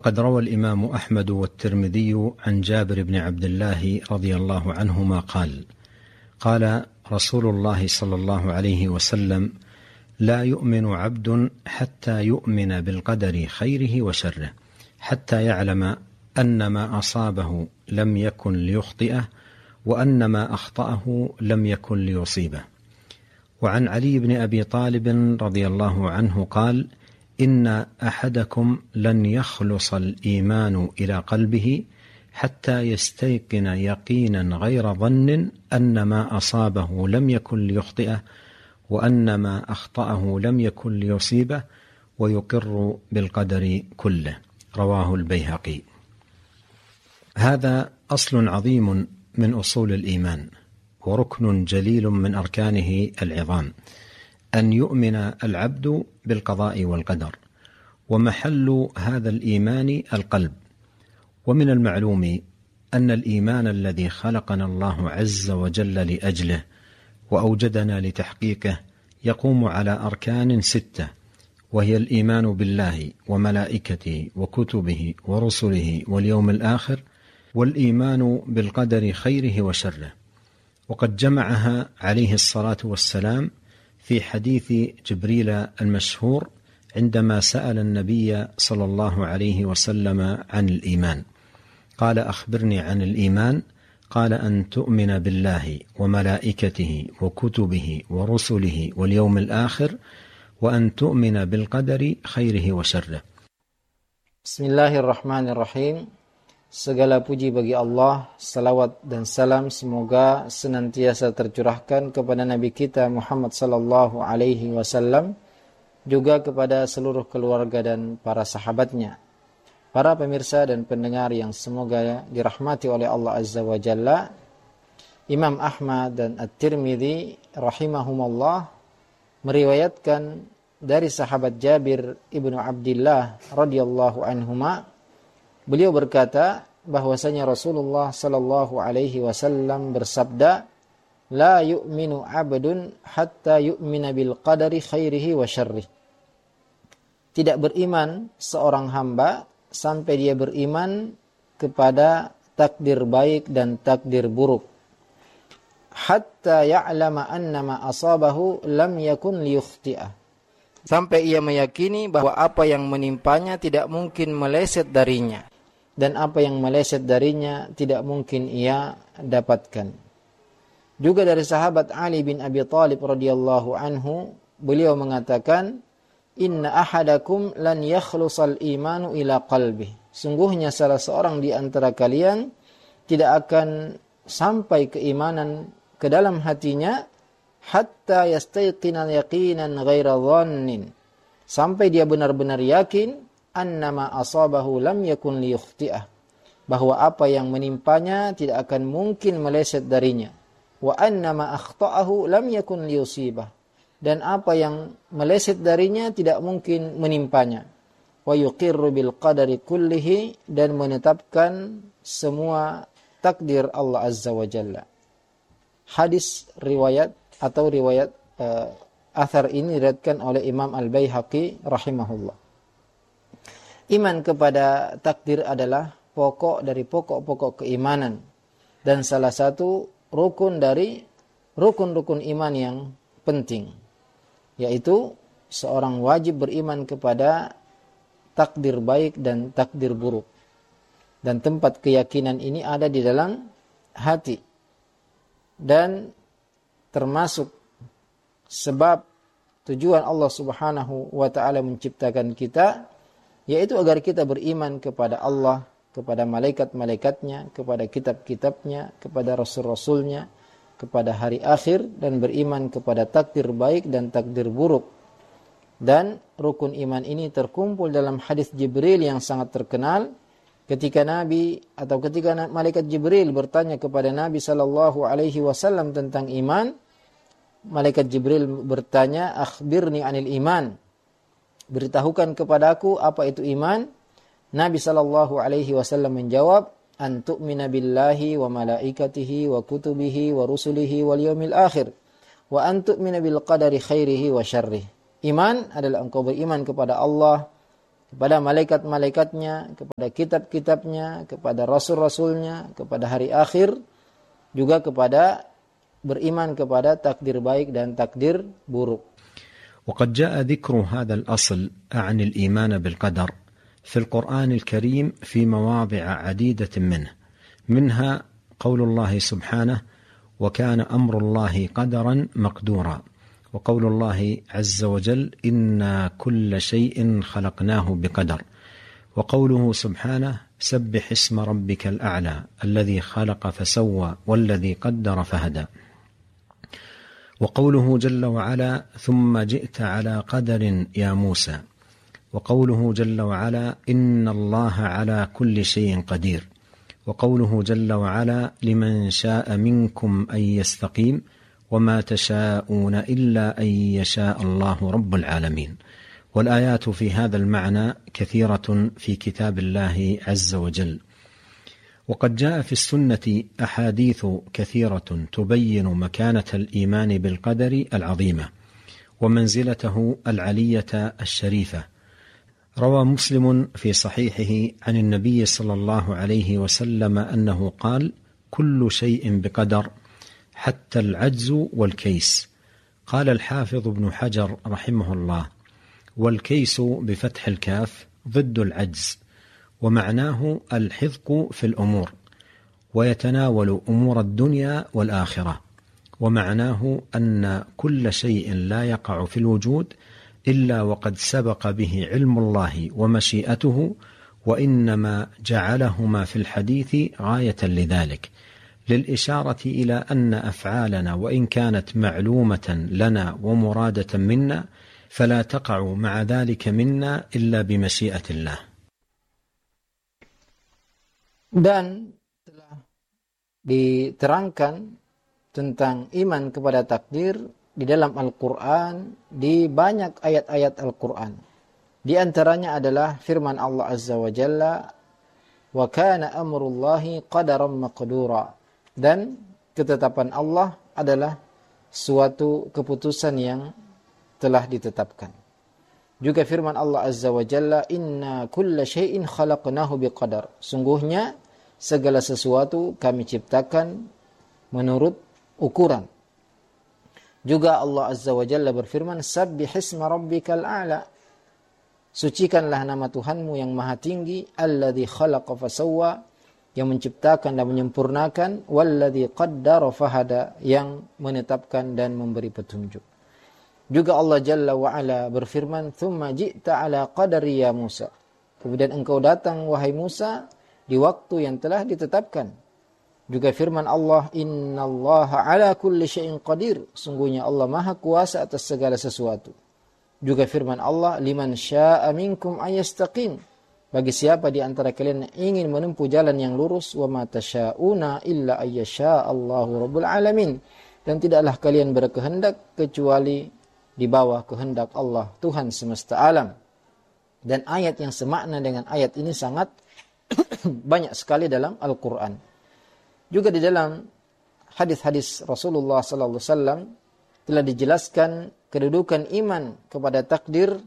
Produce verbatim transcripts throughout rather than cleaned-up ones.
قد روى الإمام أحمد والترمذي عن جابر بن عبد الله رضي الله عنهما قال قال رسول الله صلى الله عليه وسلم: لا يؤمن عبد حتى يؤمن بالقدر خيره وشره، حتى يعلم أن ما أصابه لم يكن ليخطئه، وأن ما أخطأه لم يكن ليصيبه. وعن علي بن أبي طالب رضي الله عنه قال: إن أحدكم لن يخلص الإيمان إلى قلبه حتى يستيقن يقينا غير ظن أن ما أصابه لم يكن ليخطئه، وأن ما أخطأه لم يكن ليصيبه، ويقر بالقدر كله. رواه البيهقي. هذا أصل عظيم من أصول الإيمان، وركن جليل من أركانه العظام، أن يؤمن العبد بالقضاء والقدر، ومحل هذا الإيمان القلب. ومن المعلوم أن الإيمان الذي خلقنا الله عز وجل لأجله وأوجدنا لتحقيقه يقوم على أركان ستة، وهي الإيمان بالله وملائكته وكتبه ورسله واليوم الآخر، والإيمان بالقدر خيره وشره. وقد جمعها عليه الصلاة والسلام في حديث جبريل المشهور عندما سأل النبي صلى الله عليه وسلم عن الإيمان، قال: أخبرني عن الإيمان. قال: أن تؤمن بالله وملائكته وكتبه ورسله واليوم الآخر، وأن تؤمن بالقدر خيره وشره. Bismillahirrahmanirrahim. Segala puji bagi Allah, salawat dan salam semoga senantiasa tercurahkan kepada Nabi kita Muhammad sallallahu alaihi wasallam, juga kepada seluruh keluarga dan para sahabatnya. Para pemirsa dan pendengar yang semoga dirahmati oleh Allah Azza wa Jalla, Imam Ahmad dan At-Tirmidzi rahimahumullah meriwayatkan dari sahabat Jabir ibnu Abdillah radhiyallahu anhuma, beliau berkata bahwasanya Rasulullah sallallahu alaihi wasallam bersabda, la yu'minu 'abdun hatta yu'mina bil qadari khairihi wa syarrihi. Tidak beriman seorang hamba sampai dia beriman kepada takdir baik dan takdir buruk. Hatta ya'lama annama asabahu lam yakun liyukhti'ah. Sampai ia meyakini bahwa apa yang menimpanya tidak mungkin meleset darinya, dan apa yang meleset darinya tidak mungkin ia dapatkan. Juga dari sahabat Ali bin Abi Thalib radhiyallahu anhu, beliau mengatakan, inna ahadakum lan yakhlusal imanu ila qalbih. Sungguhnya salah seorang di antara kalian tidak akan sampai keimanan ke dalam hatinya hatta yastayqina yaqinan ghaira dhannin, sampai dia benar-benar yakin annama asabahu lam yakun liyukhti'ah, bahwa apa yang menimpanya tidak akan mungkin meleset darinya, wa annama akhta'ahu lam yakun liyusibah, dan apa yang meleset darinya tidak mungkin menimpanya, wa yuqirru bil qadari kullihi, dan menetapkan semua takdir Allah Azza wa Jalla. Hadis riwayat atau riwayat uh, athar ini diriwayatkan oleh Imam Al-Baihaqi rahimahullah. Iman kepada takdir adalah pokok dari pokok-pokok keimanan, dan salah satu rukun dari rukun-rukun iman yang penting, yaitu seorang wajib beriman kepada takdir baik dan takdir buruk. Dan tempat keyakinan ini ada di dalam hati, dan termasuk sebab tujuan Allah Subhanahu wa ta'ala menciptakan kita, yaitu agar kita beriman kepada Allah, kepada malaikat-malaikatnya, kepada kitab-kitabnya, kepada rasul-rasulnya, kepada hari akhir, dan beriman kepada takdir baik dan takdir buruk. Dan rukun iman ini terkumpul dalam hadis Jibril yang sangat terkenal, ketika Nabi atau ketika malaikat Jibril bertanya kepada Nabi sallallahu alaihi wasallam tentang iman, malaikat Jibril bertanya, akhbirni anil iman, beritahukan kepadaku apa itu iman. Nabi sallallahu alaihi wasallam menjawab, an tu'mina billahi wa malaikatihi wa kutubihi wa rusulihi wal yaumil akhir, wa an tu'mina bil qadari khairihi wa syarrihi. Iman adalah engkau beriman kepada Allah, kepada malaikat-malaikatnya, kepada kitab-kitabnya, kepada rasul-rasulnya, kepada hari akhir, juga kepada beriman kepada takdir baik dan takdir buruk. وقد جاء ذكر هذا الأصل عن الإيمان بالقدر في القرآن الكريم في مواضع عديدة منه، منها قول الله سبحانه: وكان أمر الله قدرا مقدورا، وقول الله عز وجل: إنا كل شيء خلقناه بقدر، وقوله سبحانه: سبح اسم ربك الأعلى الذي خلق فسوى والذي قدر فهدى، وقوله جل وعلا: ثم جئت على قدر يا موسى، وقوله جل وعلا: إن الله على كل شيء قدير، وقوله جل وعلا: لمن شاء منكم أن يستقيم وما تشاءون إلا أن يشاء الله رب العالمين. والآيات في هذا المعنى كثيرة في كتاب الله عز وجل. وقد جاء في السنة أحاديث كثيرة تبين مكانة الإيمان بالقدر العظيمة ومنزلته العلية الشريفة. روى مسلم في صحيحه عن النبي صلى الله عليه وسلم أنه قال: كل شيء بقدر حتى العجز والكيس. قال الحافظ ابن حجر رحمه الله: والكيس بفتح الكاف ضد العجز، ومعناه الحذق في الأمور، ويتناول أمور الدنيا والآخرة، ومعناه أن كل شيء لا يقع في الوجود إلا وقد سبق به علم الله ومشيئته، وإنما جعلهما في الحديث غاية لذلك، للإشارة إلى أن أفعالنا وإن كانت معلومة لنا ومرادة منا فلا تقع مع ذلك منا إلا بمشيئة الله. Dan telah diterangkan tentang iman kepada takdir di dalam Al-Quran, di banyak ayat-ayat Al-Quran. Di antaranya adalah firman Allah Azza wa Jalla: wa kana amrullahi qadaran maqdura, dan ketetapan Allah adalah suatu keputusan yang telah ditetapkan. Juga firman Allah Azza wa Jalla: inna kulla syai'in khalaqnahu biqadar, sungguhnya segala sesuatu kami ciptakan menurut ukuran. Juga Allah Azza wa Jalla berfirman: sabbihisma rabbikal a'la, sucikanlah nama Tuhanmu yang maha tinggi, alladzi khalaqa fasawwa, yang menciptakan dan menyempurnakan, walladzi qaddara fahada, yang menetapkan dan memberi petunjuk. Juga Allah Jalla wa Ala berfirman: thumma ji'ta ala qadari ya Musa, kemudian engkau datang wahai Musa di waktu yang telah ditetapkan. Juga firman Allah: innallaha ala kulli syai'in qadir, sungguhnya Allah maha kuasa atas segala sesuatu. Juga firman Allah: liman syaa'a minkum ayastaqim, bagi siapa di antara kalian yang ingin menempuh jalan yang lurus, wa ma tasyauna illa ayyasha Allahu rabbul alamin, dan tidaklah kalian berkehendak kecuali di bawah kehendak Allah, Tuhan semesta alam. Dan ayat yang semakna dengan ayat ini sangat banyak sekali dalam Al-Quran. Juga di dalam hadis-hadis Rasulullah sallallahu alaihi wasallam telah dijelaskan kedudukan iman kepada takdir,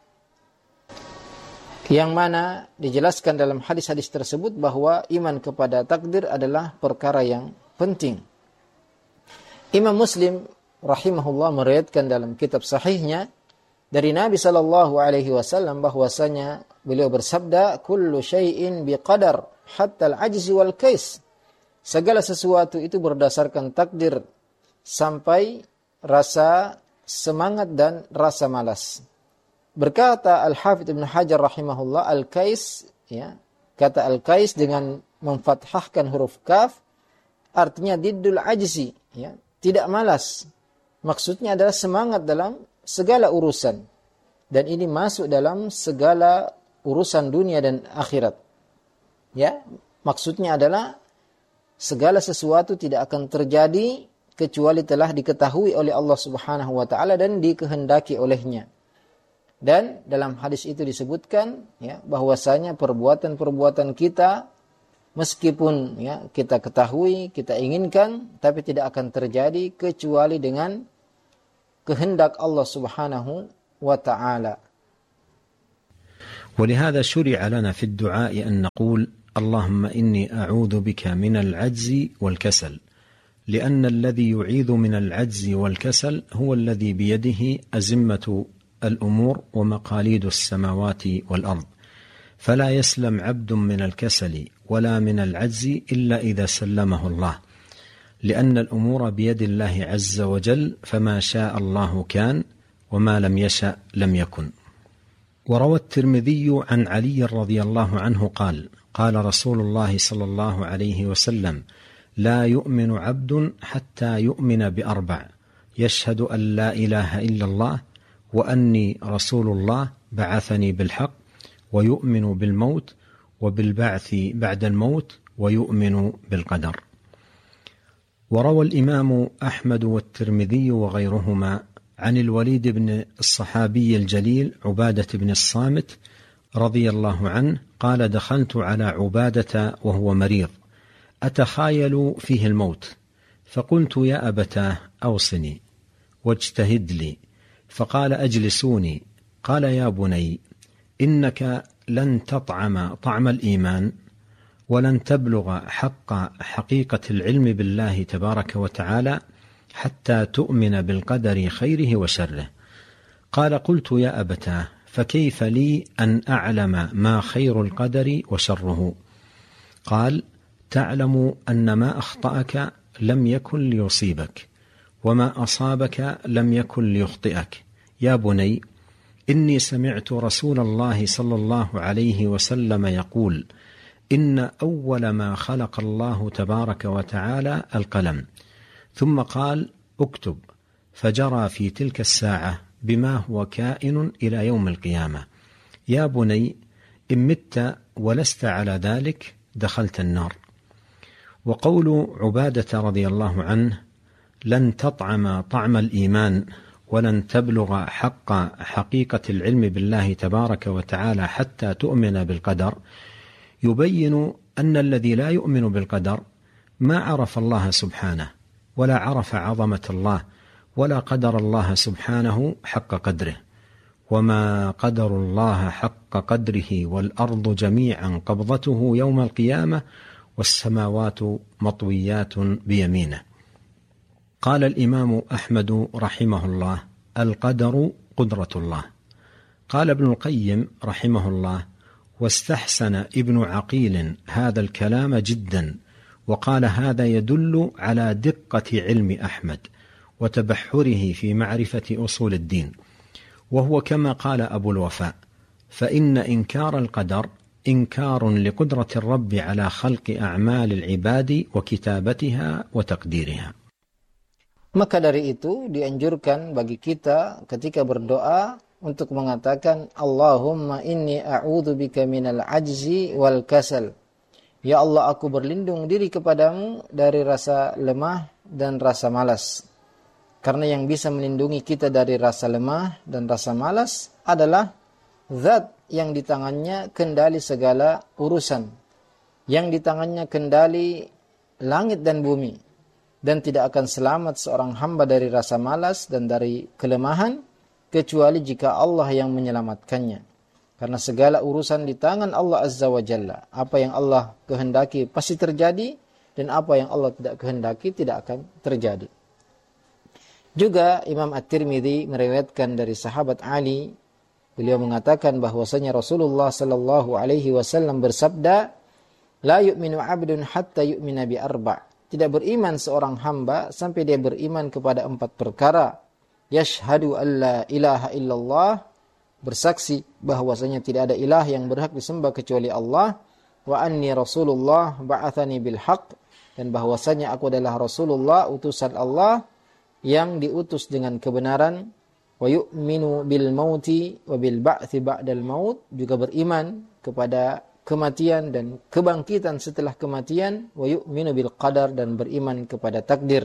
yang mana dijelaskan dalam hadis-hadis tersebut bahwa iman kepada takdir adalah perkara yang penting. Imam Muslim rahimahullah meriwayatkan dalam kitab sahihnya dari Nabi sallallahu alaihi wasallam bahwasanya beliau bersabda: kullu syai'in biqadar hatta al-'ajz wal kais, segala sesuatu itu berdasarkan takdir sampai rasa semangat dan rasa malas. Berkata Al-Hafidz Ibn Hajar rahimahullah, al-kais, ya, kata al-kais dengan memfathahkan huruf kaf artinya diddul ajzi, ya, tidak malas. Maksudnya adalah semangat dalam segala urusan, dan ini masuk dalam segala urusan dunia dan akhirat. Ya, maksudnya adalah segala sesuatu tidak akan terjadi kecuali telah diketahui oleh Allah Subhanahu wa taala dan dikehendaki olehnya. Dan dalam hadis itu disebutkan, ya, bahwasanya perbuatan-perbuatan kita meskipun, ya, kita ketahui, kita inginkan, tapi tidak akan terjadi kecuali dengan kehendak Allah Subhanahu wa taala. ولهذا شرع لنا في الدعاء أن نقول اللهم إني أعوذ بك من العجز والكسل، لأن الذي يعيذ من العجز والكسل هو الذي بيده أزمة الأمور ومقاليد السماوات والأرض، فلا يسلم عبد من الكسل ولا من العجز إلا إذا سلمه الله، لأن الأمور بيد الله عز وجل، فما شاء الله كان وما لم يشأ لم يكن. وروى الترمذي عن علي رضي الله عنه قال قال رسول الله صلى الله عليه وسلم: لا يؤمن عبد حتى يؤمن بأربع: يشهد أن لا إله إلا الله وأني رسول الله بعثني بالحق، ويؤمن بالموت وبالبعث بعد الموت، ويؤمن بالقدر. وروى الإمام أحمد والترمذي وغيرهما عن الوليد بن الصحابي الجليل عبادة بن الصامت رضي الله عنه قال: دخلت على عبادة وهو مريض أتخايل فيه الموت، فقلت: يا أبتاه أوصني واجتهد لي. فقال: أجلسوني. قال: يا بني، إنك لن تطعم طعم الإيمان ولن تبلغ حق حقيقة العلم بالله تبارك وتعالى حتى تؤمن بالقدر خيره وشره. قال: قلت: يا أبتاه، فكيف لي أن أعلم ما خير القدر وشره؟ قال: تعلم أن ما أخطأك لم يكن ليصيبك، وما أصابك لم يكن ليخطئك. يا بني، إني سمعت رسول الله صلى الله عليه وسلم يقول: إن أول ما خلق الله تبارك وتعالى القلم، ثم قال: اكتب، فجرى في تلك الساعة بما هو كائن إلى يوم القيامة. يا بني، إن مت ولست على ذلك دخلت النار. وقول عبادة رضي الله عنه: لن تطعم طعم الإيمان ولن تبلغ حق حقيقة العلم بالله تبارك وتعالى حتى تؤمن بالقدر، يبين أن الذي لا يؤمن بالقدر ما عرف الله سبحانه، ولا عرف عظمة الله، ولا قدر الله سبحانه حق قدره. وما قدر الله حق قدره والأرض جميعا قبضته يوم القيامة والسماوات مطويات بيمينه. قال الإمام أحمد رحمه الله: القدر قدرة الله. قال ابن القيم رحمه الله: واستحسن ابن عقيل هذا الكلام جدا، وقال: هذا يدل على دقة علم أحمد وتبحره في معرفة أصول الدين، وهو كما قال أبو الوفاء: فإن إنكار القدر إنكار لقدرة الرب على خلق أعمال العباد وكتابتها وتقديرها. Maka dari itu dianjurkan bagi kita ketika berdoa untuk mengatakan Allahumma inni a'udzubika minal ajzi wal kasal. Ya Allah, aku berlindung diri kepadamu dari rasa lemah dan rasa malas. Karena yang bisa melindungi kita dari rasa lemah dan rasa malas adalah zat yang di tangannya kendali segala urusan, yang di tangannya kendali langit dan bumi, dan tidak akan selamat seorang hamba dari rasa malas dan dari kelemahan kecuali jika Allah yang menyelamatkannya. Karena segala urusan di tangan Allah Azza wa Jalla. Apa yang Allah kehendaki pasti terjadi, dan apa yang Allah tidak kehendaki tidak akan terjadi. Juga Imam At-Tirmidzi meriwayatkan dari sahabat Ali, beliau mengatakan bahwasanya Rasulullah sallallahu alaihi wasallam bersabda, "La yu'minu 'abdun hatta yu'mina bi arba'." Tidak beriman seorang hamba sampai dia beriman kepada empat perkara. Yashhadu an la ilaha illallah, bersaksi bahwasanya tidak ada ilah yang berhak disembah kecuali Allah, wa anni Rasulullah ba'athani bil haqq, dan bahwasanya aku adalah Rasulullah, utusan Allah yang diutus dengan kebenaran, wa yu'minu bil mauti wa bil ba'thi ba'dal maut, juga beriman kepada kematian dan kebangkitan setelah kematian, wa yu'minu bil qadar, dan beriman kepada takdir.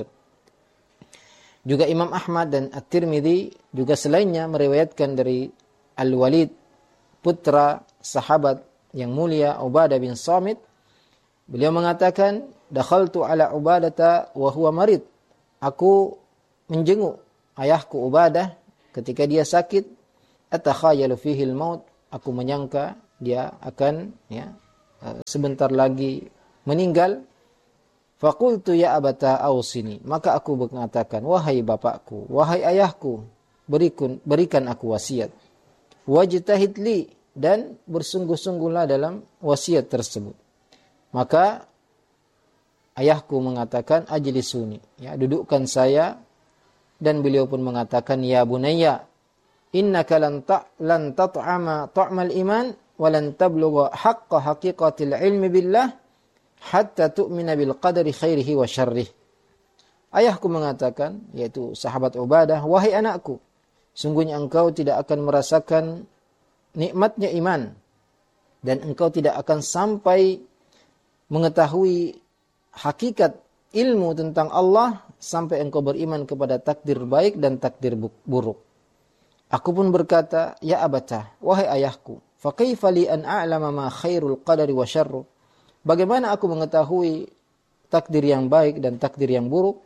Juga Imam Ahmad dan At-Tirmidzi juga selainnya meriwayatkan dari Al-Walid, putra sahabat yang mulia Ubadah bin Samit. Beliau mengatakan, dakhaltu ala Ubadata wa huwa marid. Aku menjenguk ayahku Ubadah ketika dia sakit. Atakhayalu fihi al-maut, aku menyangka dia akan ya sebentar lagi meninggal. Faqultu ya abata ausini, maka aku mengatakan, wahai bapakku, wahai ayahku, berikan berikan aku wasiat. Wajtahid li, dan bersungguh-sungguhlah dalam wasiat tersebut. Maka ayahku mengatakan, ajlisuni, ya dudukkan saya, dan beliau pun mengatakan, ya bunayya, innaka lan ta lan tat'ama ta'mal iman wa lan tablugha haqqa haqiqatil ilmi billah hatta tu'mina bil qadari khairihi wa syarrih. Ayahku mengatakan, yaitu sahabat Ubadah, wahai anakku, sungguhnya engkau tidak akan merasakan nikmatnya iman, dan engkau tidak akan sampai mengetahui hakikat ilmu tentang Allah sampai engkau beriman kepada takdir baik dan takdir buruk. Aku pun berkata, ya abata, wahai ayahku, fa kaifa li an a'lama ma khairul qadari wa syarruh? Bagaimana aku mengetahui takdir yang baik dan takdir yang buruk?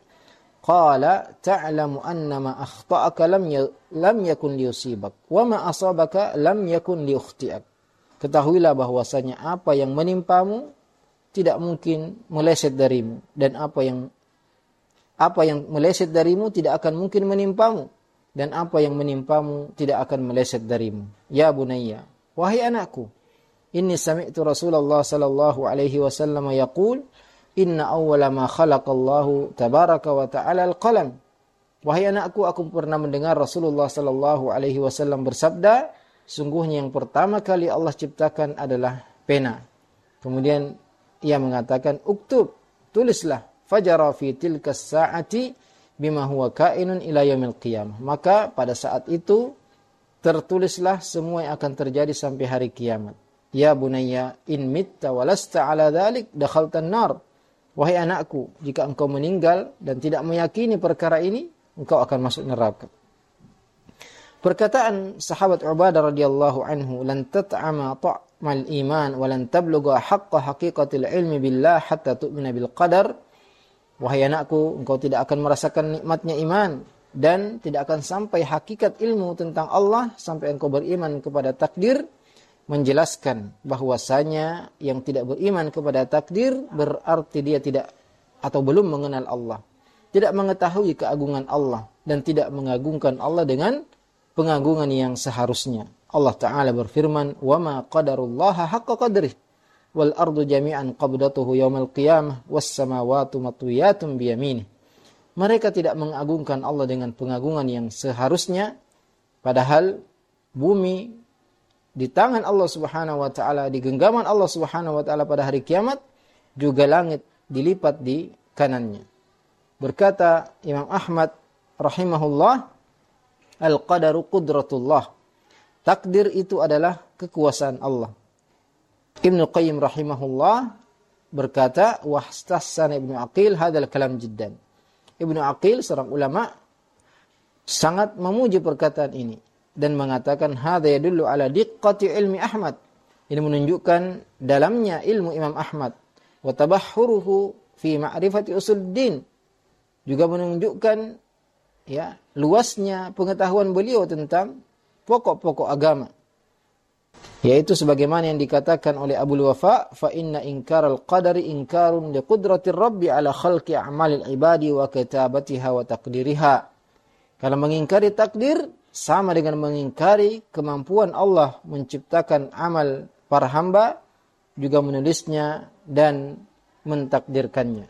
Qala ta'lamu anna ma akhta'aka lam ya, lam yakun liyusibak wa ma asabaka lam yakun liukhti'ak. Ketahuilah bahwasanya apa yang menimpamu tidak mungkin meleset darimu, dan apa yang apa yang meleset darimu tidak akan mungkin menimpamu, dan apa yang menimpamu tidak akan meleset darimu. Ya bunayya, wahai anakku, inni sami'tu Rasulullah sallallahu alaihi wasallam yaqul, inna awwala ma khalaqallahu tabaraka wa ta'ala al-qalam. Wahai anakku, aku pernah mendengar Rasulullah sallallahu alaihi wasallam bersabda, sungguhnya yang pertama kali Allah ciptakan adalah pena. Kemudian ia mengatakan, uktub, tulislah, fajara fi tilka sa'ati bima huwa kainun ila yaumil qiyamah. Maka pada saat itu tertulislah semua yang akan terjadi sampai hari kiamat. Ya bunayya, in mitta walasta ala dhalik dakhaltan nar. Wahai anakku, jika engkau meninggal dan tidak meyakini perkara ini, engkau akan masuk neraka. Perkataan sahabat Ubadah radhiyallahu anhu, lan tat'ama ta'mal iman wa lan tablugha haqqa haqiqatil ilmi billah hatta tu'mina bil qadar. Wahai anakku, engkau tidak akan merasakan nikmatnya iman dan tidak akan sampai hakikat ilmu tentang Allah sampai engkau beriman kepada takdir. Menjelaskan bahwasanya yang tidak beriman kepada takdir berarti dia tidak atau belum mengenal Allah, tidak mengetahui keagungan Allah, dan tidak mengagungkan Allah dengan pengagungan yang seharusnya. Allah Ta'ala berfirman, wa ma qadarullaha haqqa qadrih wal ardu jami'an qabdatuhu yaumal qiyamah was samawati matwiyatun biyaminih. Mereka tidak mengagungkan Allah dengan pengagungan yang seharusnya, padahal bumi di tangan Allah Subhanahu wa taala, di genggaman Allah Subhanahu wa taala pada hari kiamat, juga langit dilipat di kanannya. Berkata Imam Ahmad rahimahullah, al-qadaru qudratullah. Takdir itu adalah kekuasaan Allah. Ibnu Qayyim rahimahullah berkata, wahtassan Ibnu Aqil hadzal kalam jiddan. Ibnu Aqil seorang ulama sangat memuji perkataan ini dan mengatakan, hadza yadullu ala diqqati ilmi Ahmad. Ini menunjukkan dalamnya ilmu Imam Ahmad. Wa tabahhuruhu fi ma'rifati usuluddin. Juga menunjukkan ya luasnya pengetahuan beliau tentang pokok-pokok agama. Yaitu sebagaimana yang dikatakan oleh Abul Wafa, fa inna inkaral qadari inkarun liqudratir rabbi ala khalqi a'malil ibadi wa kitabatiha wa taqdiriha. Kalau mengingkari takdir sama dengan mengingkari kemampuan Allah menciptakan amal para hamba, juga menulisnya dan mentakdirkannya.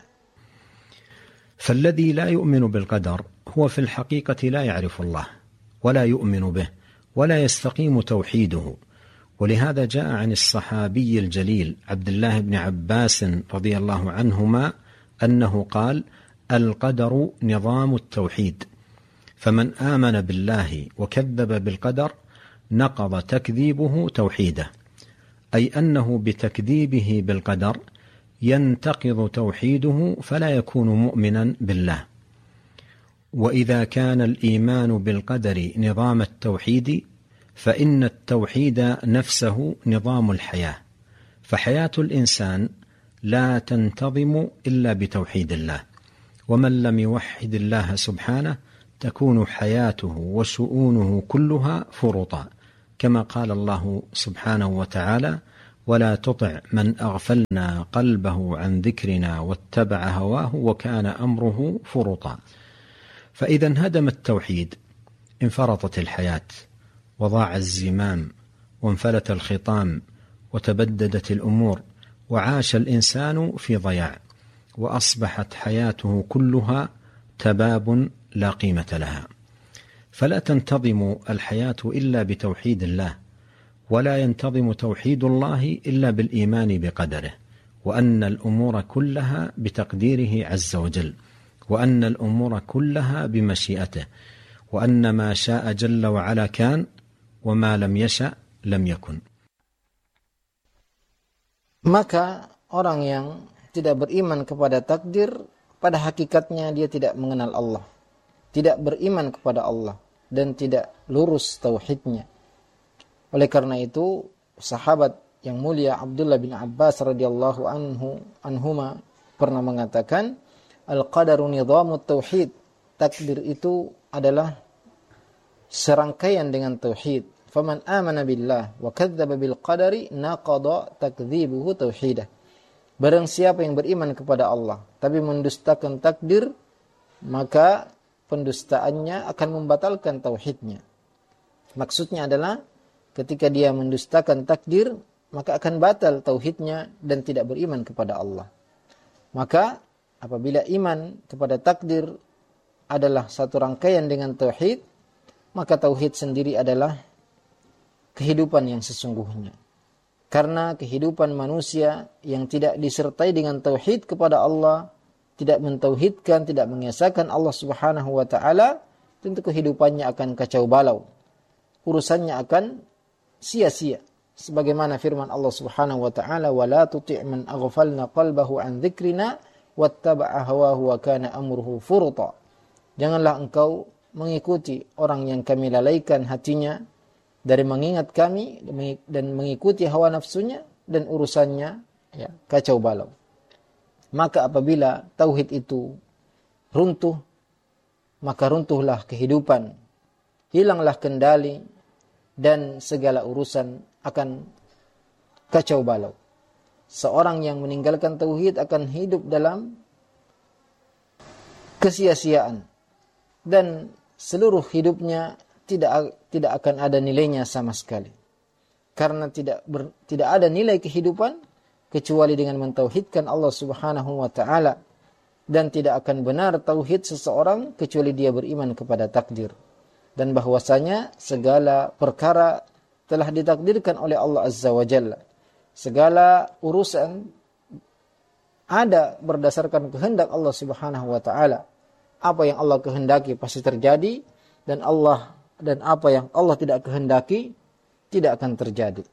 فالذي لا يؤمن بالقدر هو في الحقيقة لا يعرف الله ولا يؤمن به ولا يستقيم توحيده. ولهذا جاء عن الصحابي الجليل عبد الله بن عباس رضي الله عنهما أنه قال: القدر نظام التوحيد، فمن آمن بالله وكذب بالقدر نقض تكذيبه توحيده، أي أنه بتكذيبه بالقدر ينتقض توحيده فلا يكون مؤمنا بالله. وإذا كان الإيمان بالقدر نظام التوحيد فإن التوحيد نفسه نظام الحياة، فحياة الإنسان لا تنتظم إلا بتوحيد الله، ومن لم يوحد الله سبحانه تكون حياته وشؤونه كلها فرطا كما قال الله سبحانه وتعالى: ولا تطع من أغفلنا قلبه عن ذكرنا واتبع هواه وكان أمره فرطا. فإذا انهدم التوحيد انفرطت الحياة وضاع الزمام وانفلت الخطام وتبددت الأمور وعاش الإنسان في ضياع، وأصبحت حياته كلها تباب لا قيمة لها. فلا تنتظم الحياة إلا بتوحيد الله، ولا ينتظم توحيد الله إلا بالإيمان بقدره، وأن الأمور كلها بتقديره عز وجل، وأن الأمور كلها بمشيئته، وأن ما شاء جل وعلا كان، وما لم يشأ لم يكن. Maka orang yang tidak beriman kepada takdir, pada hakikatnya dia tidak mengenal Allah, tidak beriman kepada Allah, dan tidak lurus tauhidnya. Oleh karena itu, sahabat yang mulia Abdullah bin Abbas radhiyallahu anhu anhuma pernah mengatakan, al-qadaru nidhamut tauhid. Takdir itu adalah serangkaian dengan tauhid. Faman amana billah wa kadzdzaba bil qadari naqada takdzibuhu tauhidah. Barang siapa yang beriman kepada Allah tapi mendustakan takdir, maka pendustaannya akan membatalkan tauhidnya. Maksudnya adalah ketika dia mendustakan takdir, maka akan batal tauhidnya dan tidak beriman kepada Allah. Maka apabila iman kepada takdir adalah satu rangkaian dengan tauhid, maka tauhid sendiri adalah kehidupan yang sesungguhnya. Karena kehidupan manusia yang tidak disertai dengan tauhid kepada Allah, tidak mentauhidkan, tidak mengesahkan Allah Subhanahu wa taala, tentu kehidupannya akan kacau balau. Urusannya akan sia-sia. Sebagaimana firman Allah Subhanahu wa taala, "Wala tuti' man aghfalna qalbahu an dzikrina wattaba'a hawahu wa kana amruhu furta." Janganlah engkau mengikuti orang yang kami lalaikan hatinya dari mengingat kami dan mengikuti hawa nafsunya, dan urusannya ya, kacau balau. Maka apabila tauhid itu runtuh, maka runtuhlah kehidupan, hilanglah kendali, dan segala urusan akan kacau balau. Seorang yang meninggalkan tauhid akan hidup dalam kesia-siaan, dan seluruh hidupnya tidak tidak akan ada nilainya sama sekali. Karena tidak ber, tidak ada nilai kehidupan kecuali dengan mentauhidkan Allah Subhanahu wa taala, dan tidak akan benar tauhid seseorang kecuali dia beriman kepada takdir, dan bahwasanya segala perkara telah ditakdirkan oleh Allah Azza wa Jalla. Segala urusan ada berdasarkan kehendak Allah Subhanahu wa taala. Apa yang Allah kehendaki pasti terjadi, dan Allah dan apa yang Allah tidak kehendaki tidak akan terjadi.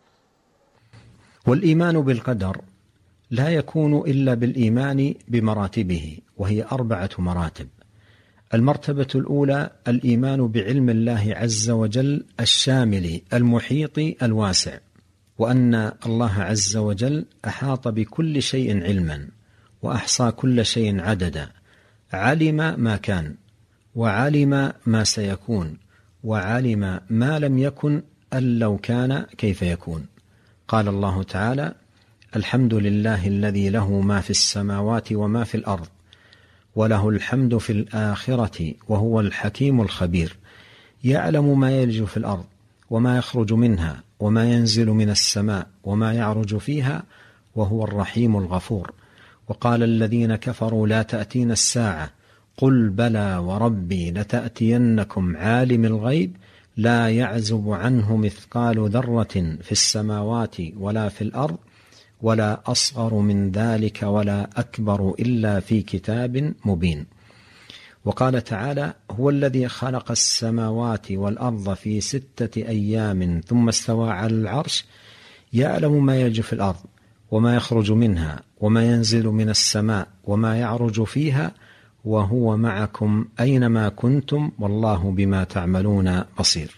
والإيمان بالقدر لا يكون إلا بالإيمان بمراتبه، وهي أربعة مراتب. المرتبة الأولى الإيمان بعلم الله عز وجل الشامل المحيط الواسع، وأن الله عز وجل أحاط بكل شيء علما وأحصى كل شيء عددا، علم ما كان وعلم ما سيكون وعلم ما لم يكن أن لو كان كيف يكون. قال الله تعالى: الحمد لله الذي له ما في السماوات وما في الأرض وله الحمد في الآخرة وهو الحكيم الخبير، يعلم ما يلج في الأرض وما يخرج منها وما ينزل من السماء وما يعرج فيها وهو الرحيم الغفور. وقال الذين كفروا لا تأتينا الساعة قل بلى وربي لتأتينكم عالم الغيب لا يعزب عنه مثقال ذرة في السماوات ولا في الأرض ولا أصغر من ذلك ولا أكبر إلا في كتاب مبين. وقال تعالى: هو الذي خلق السماوات والأرض في ستة أيام ثم استوى على العرش يعلم ما يلج في الأرض وما يخرج منها وما ينزل من السماء وما يعرج فيها وهو معكم أينما كنتم والله بما تعملون بصير.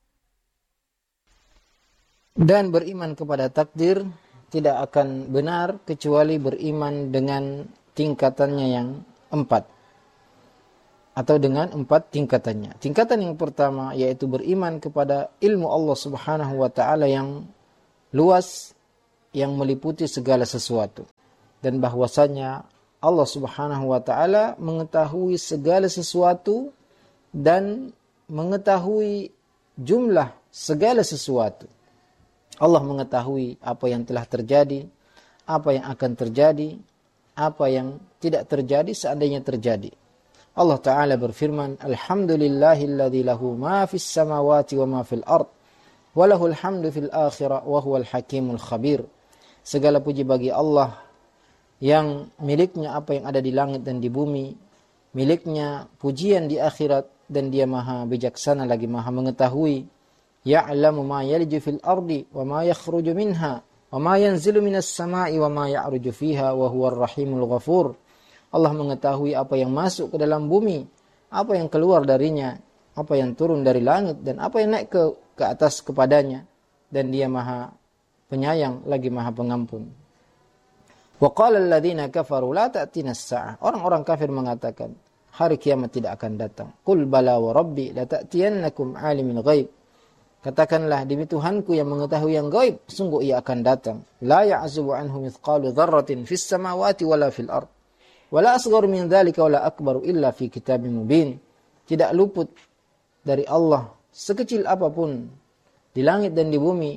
Dan beriman kepada takdir tidak akan benar kecuali beriman dengan tingkatannya yang empat. atau dengan empat tingkatannya. Tingkatan yang pertama yaitu beriman kepada ilmu Allah Subhanahu wa taala yang luas, yang meliputi segala sesuatu, dan bahwasanya Allah Subhanahu wa taala mengetahui segala sesuatu dan mengetahui jumlah segala sesuatu. Allah mengetahui apa yang telah terjadi, apa yang akan terjadi, apa yang tidak terjadi seandainya terjadi. Allah Ta'ala berfirman, Alhamdulillahilladzi lahu ma fis samawati wa ma fil ard, wa lahul hamdu fil akhirah, wa huwal hakimul khabir. Segala puji bagi Allah yang miliknya apa yang ada di langit dan di bumi, miliknya pujian di akhirat, dan dia maha bijaksana lagi maha mengetahui. Ya'lamu ma yaliju fil ardi wa ma yakhruju minha wa ma yanzilu minas sama'i wa ma ya'ruju fiha wa huwar rahimul ghafur. Allah mengetahui apa yang masuk ke dalam bumi, apa yang keluar darinya, apa yang turun dari langit, dan apa yang naik ke, ke atas kepadanya. Dan dia maha penyayang lagi maha pengampun. Wa qala alladhina kafaru la ta'tina as-sa'ah. Orang-orang kafir mengatakan, hari kiamat tidak akan datang. Qul bala wa rabbi la ta'tiyannakum alimul ghaib. Katakanlah, demi Tuhanku yang mengetahui yang gaib, sungguh ia akan datang. La ya'zubu anhu mithqalu dzarratin fis samawati wala fil ard. Wala asghar min dzalika wala akbaru illa fi kitabim mubin. Tidak luput dari Allah sekecil apapun di langit dan di bumi,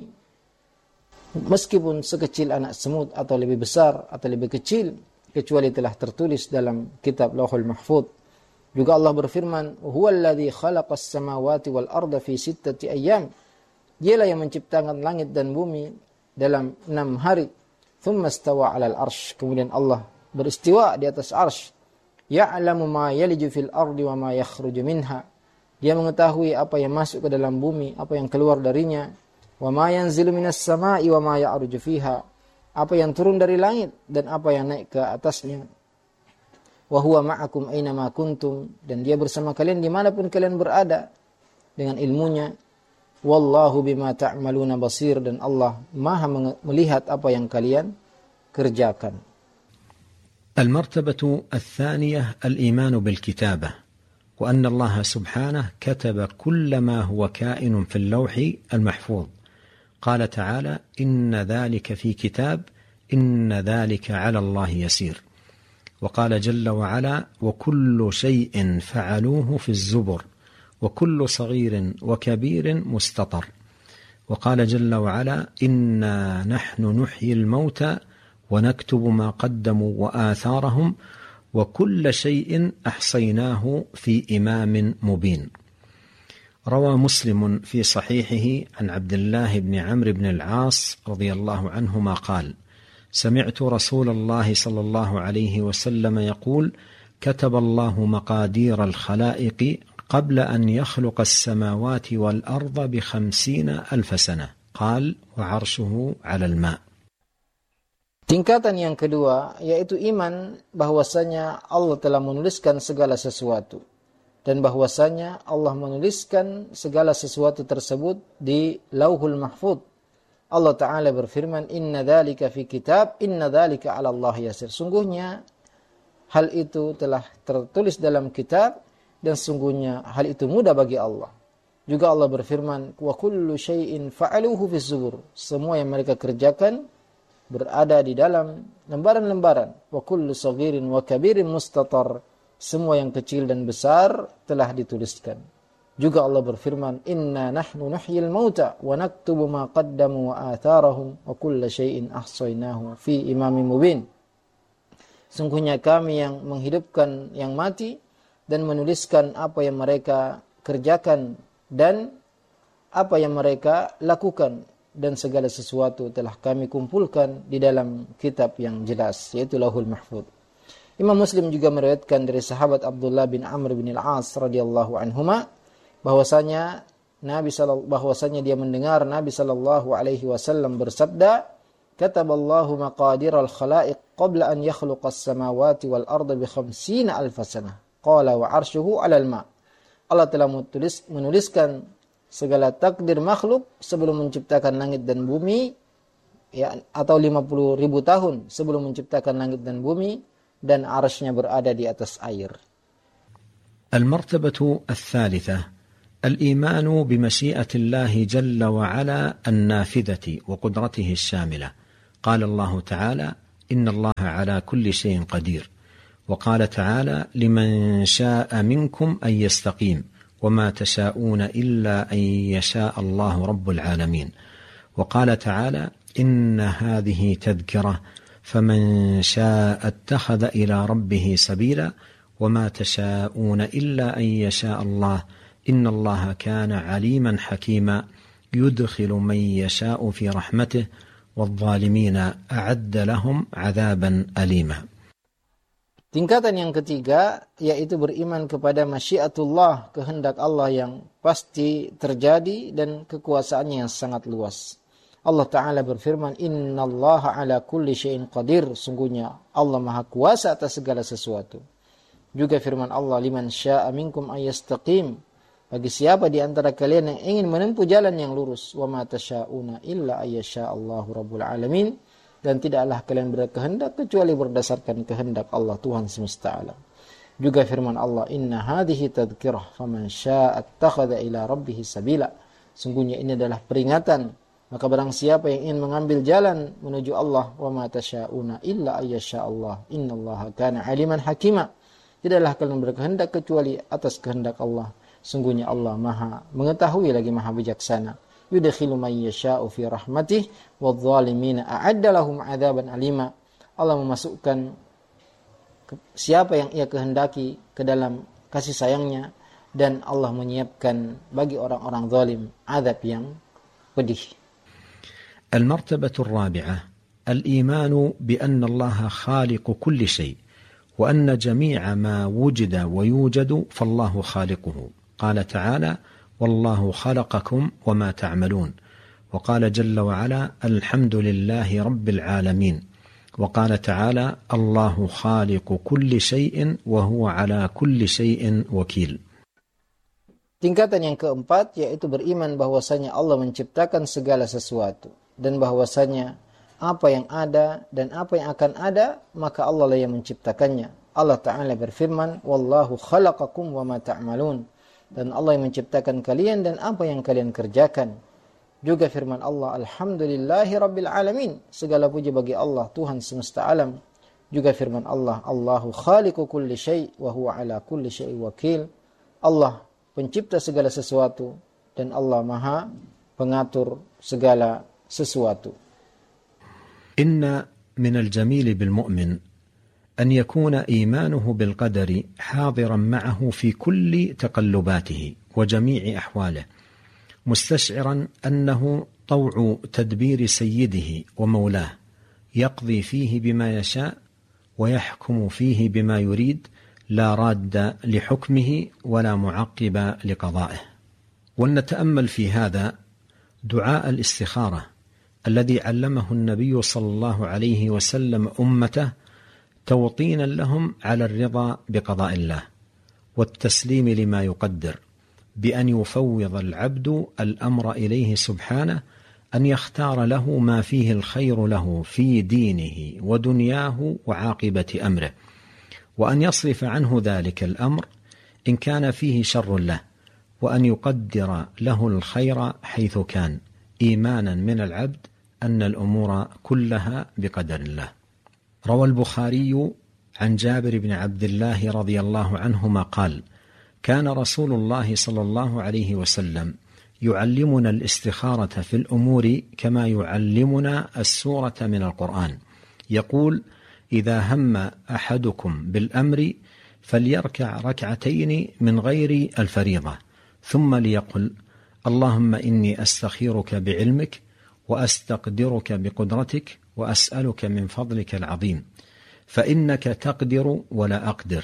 meskipun sekecil anak semut atau lebih besar atau lebih kecil, kecuali telah tertulis dalam kitab Lauhul Mahfuz. Juga Allah berfirman, huwallazi khalaqas samawati wal arda fi sittati ayyam. Dialah yang menciptakan langit dan bumi dalam enam hari. Thumma istawa 'alal arsy. Kemudian Allah beristiwa di atas arsy. Ya'lamu ma yaliju fil ardi wa ma yakhruju minha. Dia mengetahui apa yang masuk ke dalam bumi, apa yang keluar darinya. Wa ma yanzilu minas sama'i wa ma ya'ruju fiha. Apa yang turun dari langit dan apa yang naik ke atasnya. Wa huwa ma'akum aina ma kuntum. Dan dia bersama kalian dimanapun kalian berada dengan ilmunya. Wallahu bima ta'maluna basir. Dan Allah maha melihat apa yang kalian kerjakan. المرتبة الثانية الإيمان بالكتابة، وأن الله سبحانه كتب كل ما هو كائن في اللوح المحفوظ. قال تعالى: إن ذلك في كتاب إن ذلك على الله يسير. وقال جل وعلا: وكل شيء فعلوه في الزبر وكل صغير وكبير مستطر. وقال جل وعلا: إنا نحن نحيي الموتى ونكتب ما قدموا وآثارهم وكل شيء أحصيناه في إمام مبين. روى مسلم في صحيحه عن عبد الله بن عمرو بن العاص رضي الله عنهما قال: سمعت رسول الله صلى الله عليه وسلم يقول: كتب الله مقادير الخلائق قبل أن يخلق السماوات والأرض بخمسين ألف سنة. قال: وعرشه على الماء. Tingkatan yang kedua yaitu iman bahwasanya Allah telah menuliskan segala sesuatu, dan bahwasanya Allah menuliskan segala sesuatu tersebut di Lauhul Mahfuz. Allah Ta'ala berfirman, Inna dzalika fi kitab, inna dzalika 'ala Allah yasir. Sungguhnya hal itu telah tertulis dalam kitab, dan sungguhnya hal itu mudah bagi Allah. Juga Allah berfirman, wa kullu syai'in fa'aluhu fis zubur. Semua yang mereka kerjakan berada di dalam lembaran-lembaran. Wa kullu saghirin wa kabirin mustatar. Semua yang kecil dan besar telah dituliskan. Juga Allah berfirman, Inna nahnu nuhyil mauta wa naktubu ma qaddamu wa atharahum wa kulla syai'in ahsaynahu fi imamin mubin. Sungguhnya kami yang menghidupkan yang mati dan menuliskan apa yang mereka kerjakan dan apa yang mereka lakukan, dan segala sesuatu telah kami kumpulkan di dalam kitab yang jelas, yaitu Lauhul Mahfuz. Imam Muslim juga meriwayatkan dari sahabat Abdullah bin Amr bin Al-As radhiyallahu anhuma bahwasanya Nabi sallallahu bahwasanya dia mendengar Nabi sallallahu alaihi wasallam bersabda, "Kataballahu maqadiral khalaiq qabla an yakhluqas samawati wal arda bi khamsina alf sanah. Qala wa 'arshuhu 'alal ma." Allah telah menulis, menuliskan segala takdir makhluk sebelum menciptakan langit dan bumi, ya, atau lima puluh ribu tahun sebelum menciptakan langit dan bumi, dan arsy-Nya berada di atas air. المرتبة الثالثة الإيمان بمشيئة الله جل وعلا النافذة وقدرته الشاملة. قال الله تعالى: إن الله على كل شيء قدير. وقال تعالى: لمن شاء منكم أن يستقيم وما تشاءون إلا أن يشاء الله رب العالمين. وقال تعالى: إن هذه تذكرة فمن شاء اتخذ إلى ربه سبيلا وما تشاءون إلا أن يشاء الله إن الله كان عليما حكيما يدخل من يشاء في رحمته والظالمين أعد لهم عذابا أليما. Tingkatan yang ketiga yaitu beriman kepada masyiatullah, kehendak Allah yang pasti terjadi dan kekuasaannya yang sangat luas. Allah Ta'ala berfirman, Innallaha ala kulli syai'in qadir. Sungguhnya Allah Maha Kuasa atas segala sesuatu. Juga firman Allah, liman sya'a minkum ayyastaqim. Bagi siapa di antara kalian yang ingin menempuh jalan yang lurus, wa ma tasyauna illa ayyasha'allahu rabbul alamin. Dan tidaklah kalian berkehendak kecuali berdasarkan kehendak Allah Tuhan semesta alam. Juga firman Allah, inna hadhihi tadhkirah faman sya'a attakhadha ila rabbih sabila. Sungguhnya ini adalah peringatan, maka barang siapa yang ingin mengambil jalan menuju Allah, wa ma tasyauna illa ayyasha'allah innallaha kana aliman hakima. Tidaklah kalian berkehendak kecuali atas kehendak Allah. Sungguhnya Allah Maha mengetahui lagi Maha bijaksana. Yudkhilu man yasha'u fi rahmatih wadh-dhalimina a'adda lahum 'adzaban alima. Allah memasukkan siapa yang Ia kehendaki ke dalam kasih sayangnya, dan Allah menyiapkan bagi orang-orang zalim azab yang pedih. المرتبة الرابعة الإيمان بأن الله خالق كل شيء وأن جميع ما وجد ويوجد فالله خالقه. قال تعالى: والله خلقكم وما تعملون. وقال جل وعلا: الحمد لله رب العالمين. وقال تعالى: الله خالق كل شيء وهو على كل شيء وكيل. Tingkatan yang keempat yaitu beriman bahwasanya Allah menciptakan segala sesuatu, dan bahwasanya apa yang ada dan apa yang akan ada maka Allah lah yang menciptakannya. Allah Ta'ala berfirman, wallahu khalaqakum wa ma ta'malun. Dan Allah yang menciptakan kalian dan apa yang kalian kerjakan. Juga firman Allah, alhamdulillahi rabbil alamin. Segala puji bagi Allah, Tuhan semesta alam. Juga firman Allah, Allahu khaliqu kulli syai' wa huwa ala kulli syai' wakil. Allah pencipta segala sesuatu dan Allah Maha pengatur segala sesuatu. Inna min al-jamil bil mu'min أن يكون إيمانه بالقدر حاضرا معه في كل تقلباته وجميع أحواله، مستشعرا أنه طوع تدبير سيده ومولاه، يقضي فيه بما يشاء ويحكم فيه بما يريد، لا راد لحكمه ولا معقب لقضائه. ولنتأمل في هذا دعاء الاستخارة الذي علمه النبي صلى الله عليه وسلم أمته توطينا لهم على الرضا بقضاء الله والتسليم لما يقدر، بأن يفوض العبد الأمر إليه سبحانه، أن يختار له ما فيه الخير له في دينه ودنياه وعاقبة أمره، وأن يصرف عنه ذلك الأمر إن كان فيه شر له، وأن يقدر له الخير حيث كان، إيمانا من العبد أن الأمور كلها بقدر الله. روى البخاري عن جابر بن عبد الله رضي الله عنهما قال: كان رسول الله صلى الله عليه وسلم يعلمنا الاستخارة في الأمور كما يعلمنا السورة من القرآن. يقول: إذا هم أحدكم بالأمر فليركع ركعتين من غير الفريضة، ثم ليقل: اللهم إني أستخيرك بعلمك وأستقدرك بقدرتك وأسألك من فضلك العظيم، فإنك تقدر ولا أقدر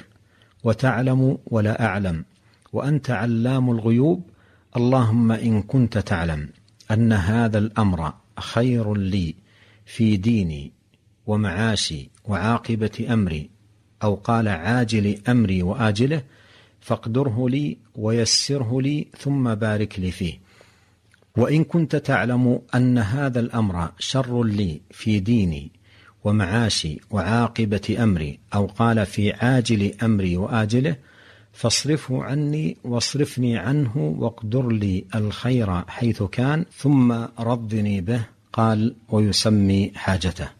وتعلم ولا أعلم وأنت علام الغيوب، اللهم إن كنت تعلم أن هذا الأمر خير لي في ديني ومعاشي وعاقبة أمري، أو قال عاجل أمري وآجله، فاقدره لي ويسره لي ثم بارك لي فيه، وإن كنت تعلم أن هذا الأمر شر لي في ديني ومعاشي وعاقبة أمري، أو قال في عاجل أمري وآجله، فاصرفه عني واصرفني عنه واقدر لي الخير حيث كان ثم رضني به. قال ويسمي حاجته.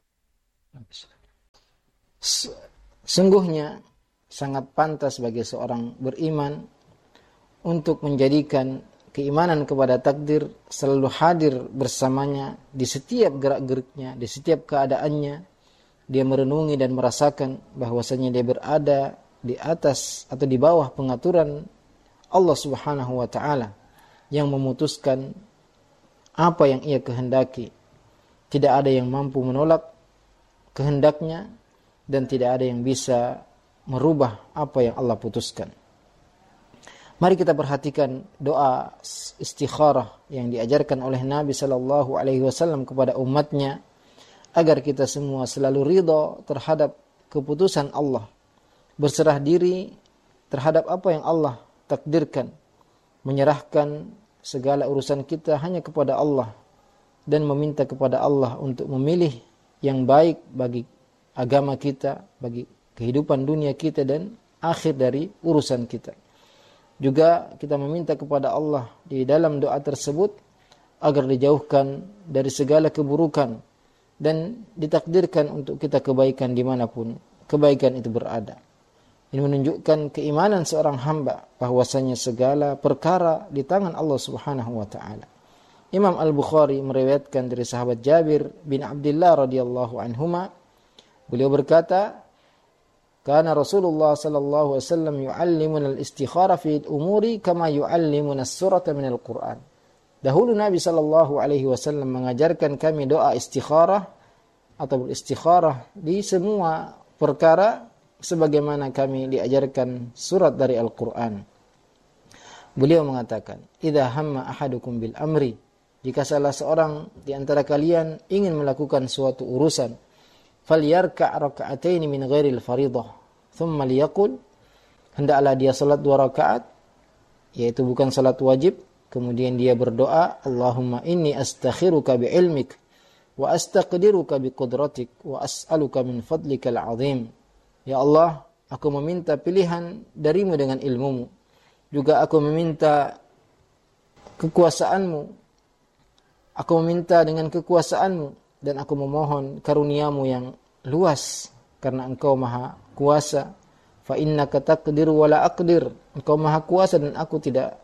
Sungguhnya sangat pantas bagi seorang beriman untuk menjadikan keimanan kepada takdir selalu hadir bersamanya di setiap gerak-geriknya, di setiap keadaannya. Dia merenungi dan merasakan bahwasanya dia berada di atas atau di bawah pengaturan Allah Subhanahu wa taala yang memutuskan apa yang ia kehendaki. Tidak ada yang mampu menolak kehendaknya dan tidak ada yang bisa merubah apa yang Allah putuskan. Mari kita perhatikan doa istikharah yang diajarkan oleh Nabi sallallahu alaihi wasallam kepada umatnya agar kita semua selalu ridha terhadap keputusan Allah, berserah diri terhadap apa yang Allah takdirkan, menyerahkan segala urusan kita hanya kepada Allah dan meminta kepada Allah untuk memilih yang baik bagi agama kita, bagi kehidupan dunia kita dan akhir dari urusan kita. Juga kita meminta kepada Allah di dalam doa tersebut agar dijauhkan dari segala keburukan dan ditakdirkan untuk kita kebaikan dimanapun kebaikan itu berada. Ini menunjukkan keimanan seorang hamba bahwasanya segala perkara di tangan Allah Subhanahu wa taala. Imam Al-Bukhari meriwayatkan dari sahabat Jabir bin Abdullah radhiyallahu anhuma, beliau berkata, "Kana Rasulullah sallallahu alaihi wasallam yu'allimuna al-istikhara fi al-umuri kama yu'allimuna as-surata min al-Qur'an." Dahulu Nabi sallallahu alaihi wasallam mengajarkan kami doa istikharah atau beristikharah di semua perkara sebagaimana kami diajarkan surat dari Al-Qur'an. Beliau mengatakan, "Idza hamma ahadukum bil amri," jika salah seorang di antara kalian ingin melakukan suatu urusan, falyarka' raka'ataini min ghairil fariḍah thumma liyaqul, hendaklah dia salat dua rakaat yaitu bukan salat wajib, kemudian dia berdoa, Allahumma inni astakhiruka bi'ilmik wa astaqdiruka biqudratik wa as'aluka min fadlikal azim. Ya Allah, aku meminta pilihan darimu dengan ilmumu, juga aku meminta kekuasaanmu, aku meminta dengan kekuasaanmu dan aku memohon karuniamu yang luas karena engkau maha kuasa. Fa innaka taqdiru wa la aqdir, engkau maha kuasa dan aku tidak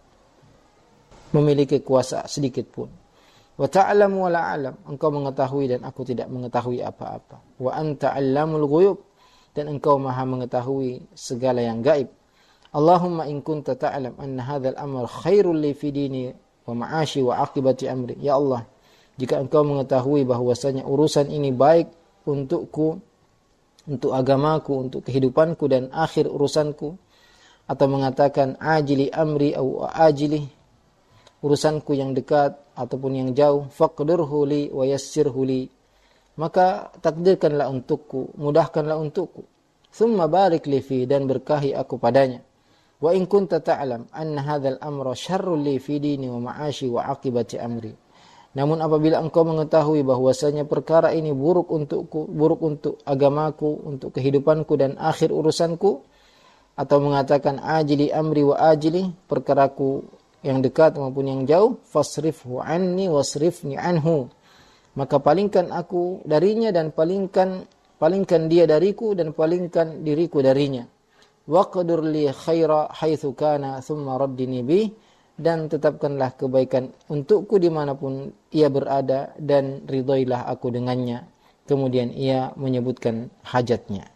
memiliki kuasa sedikit pun. Wa ta'lamu wa la a'lam, engkau mengetahui dan aku tidak mengetahui apa-apa. Wa anta 'allamul ghuyub, dan engkau maha mengetahui segala yang gaib. Allahumma in kunta ta'lam anna hadzal amr khairul li fi dini wa ma'ashi wa aqibati amri. Ya Allah, jika engkau mengetahui bahwasanya urusan ini baik untukku, untuk agamaku, untuk kehidupanku dan akhir urusanku, atau mengatakan ajili amri au ajili, urusanku yang dekat ataupun yang jauh, faqdirhu li wa yassirhu li, maka takdirkanlah untukku, mudahkanlah untukku. Thumma barik li fi, dan berkahi aku padanya. Wa in kunta ta'lam anna hadzal amra syarrul li fi dini wa ma'ashi wa aqibati amri. Namun apabila engkau mengetahui bahwasanya perkara ini buruk untukku, buruk untuk agamaku, untuk kehidupanku dan akhir urusanku, atau mengatakan ajili amri wa ajili, perkaraku yang dekat maupun yang jauh, fasrifhu anni wasrifni anhu, maka palingkan aku darinya dan palingkan palingkan dia dariku dan palingkan diriku darinya. Waqdur li khaira haitsu kana thumma raddini bih, dan tetapkanlah kebaikan untukku dimanapun ia berada dan ridailah aku dengannya. Kemudian ia menyebutkan hajatnya.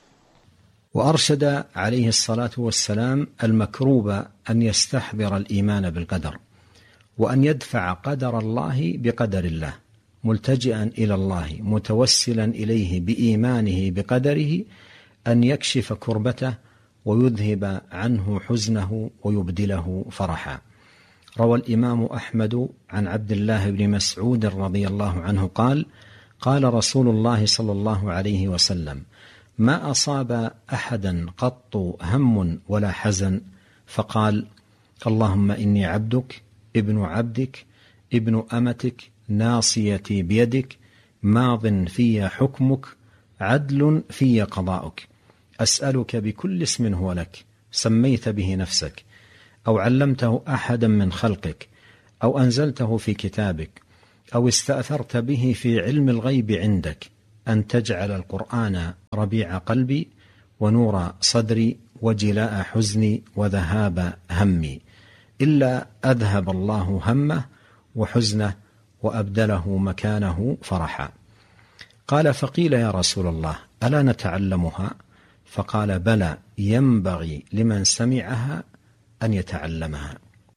وأرشد عليه الصلاة والسلام المكروب أن يستحضر الإيمان بالقدر وأن يدفع قدر الله بقدر الله ملتجئا إلى الله متوسلا إليه بإيمانه بقدره أن يكشف كربته ويذهب عنه حزنه ويبدله فرحا. روى الإمام أحمد عن عبد الله بن مسعود رضي الله عنه قال قال رسول الله صلى الله عليه وسلم ما أصاب أحدا قط هم ولا حزن فقال اللهم إني عبدك ابن عبدك ابن أمتك ناصيتي بيدك ماض في حكمك عدل في قضاؤك أسألك بكل اسم هو لك سميت به نفسك أو علمته أحدا من خلقك أو أنزلته في كتابك أو استأثرت به في علم الغيب عندك أن تجعل القرآن ربيع قلبي ونور صدري وجلاء حزني وذهاب همي، إلا أذهب الله همه وحزنه وأبدله مكانه فرحا. قال: فقيل يا رسول الله ألا نتعلمها؟ فقال: بلى، ينبغي لمن سمعها أن يتعلمها.